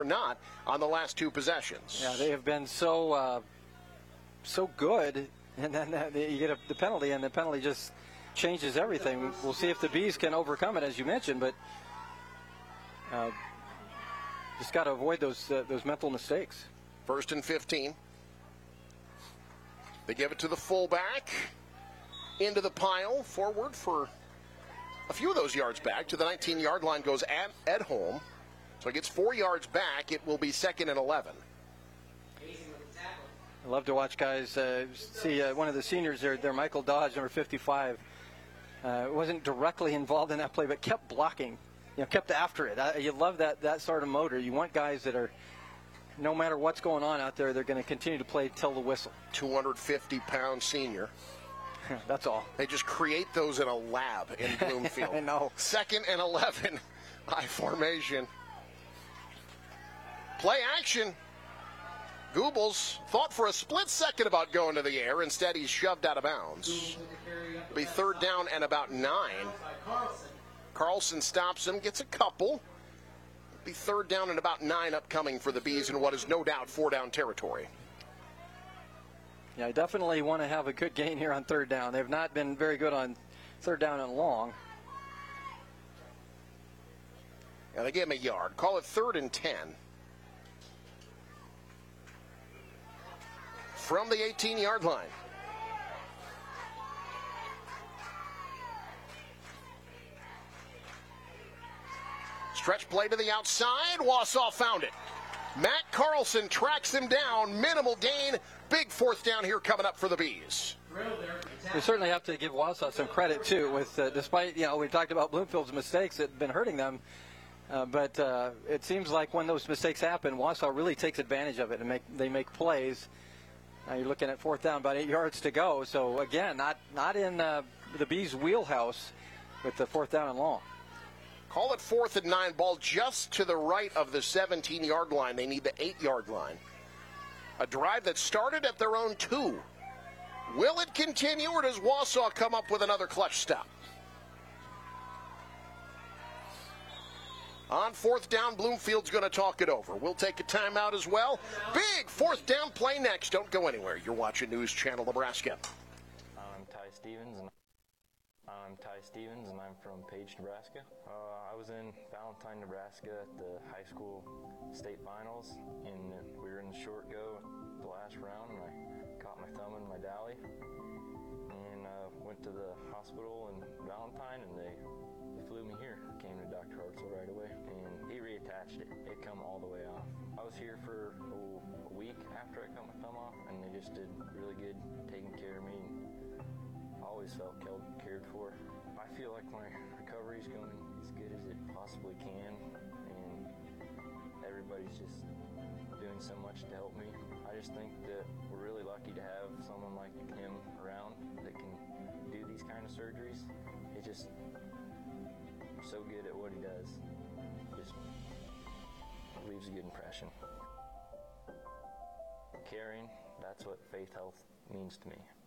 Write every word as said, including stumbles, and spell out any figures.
not on the last two possessions. Yeah, they have been so uh, so good, and then uh, you get a, the penalty, and the penalty just changes everything. We'll see if the Bees can overcome it, as you mentioned, but uh, just got to avoid those uh, those mental mistakes. First and fifteen. They give it to the fullback, into the pile, forward for a few of those yards back. To the nineteen-yard line goes Ed, Edholm. So he gets four yards back. It will be second and eleven. I love to watch guys uh, see uh, one of the seniors there, there, Michael Dodge, number fifty-five. Uh, wasn't directly involved in that play, but kept blocking, you know, kept after it. Uh, you love that, that sort of motor. You want guys that are, no matter what's going on out there, they're going to continue to play till the whistle. two hundred fifty pound senior. That's all. They just create those in a lab in Bloomfield. I know. Second and eleven, I formation. Play action. Goobles thought for a split second about going to the air. Instead, he's shoved out of bounds. It'll be third down and about nine. Carlson stops him, gets a couple. It'll be third down and about nine upcoming for the Bees in what is no doubt four-down territory. Yeah, I definitely want to have a good gain here on third down. They've not been very good on third down and long. Yeah, they gave him a yard. Call it third and ten. From the eighteen-yard line. Stretch play to the outside. Wausau found it. Matt Carlson tracks him down. Minimal gain. Big fourth down here coming up for the Bees. We certainly have to give Wausau some credit, too, with uh, despite, you know, we talked about Bloomfield's mistakes that have been hurting them. Uh, but uh, it seems like when those mistakes happen, Wausau really takes advantage of it and make they make plays. Now you're looking at fourth down, about eight yards to go. So, again, not, not in uh, the Bees' wheelhouse with the fourth down and long. Call it fourth and nine. Ball just to the right of the seventeen-yard line. They need the eight-yard line. A drive that started at their own two. Will it continue, or does Wausau come up with another clutch stop? On fourth down, Bloomfield's going to talk it over. We'll take a timeout as well. Big fourth down play next. Don't go anywhere. You're watching News Channel Nebraska. I'm Ty Stevens, and I'm Ty Stevens, and I'm from Page, Nebraska. Uh, I was in Valentine, Nebraska at the high school state finals, and we were in the short go the last round, and I caught my thumb in my dally, and uh, went to the hospital in Valentine, and they, they flew me here. Came to Doctor Hartzell right away, and he reattached it. It come all the way off. I was here for oh, a week after I cut my thumb off, and they just did really good taking care of me. I always felt cared for. I feel like my recovery is going as good as it possibly can, and everybody's just doing so much to help me. I just think that we're really lucky to have someone like him around that can do these kind of surgeries. It just so good at what he does. Just leaves a good impression. Caring, that's what Faith Health means to me.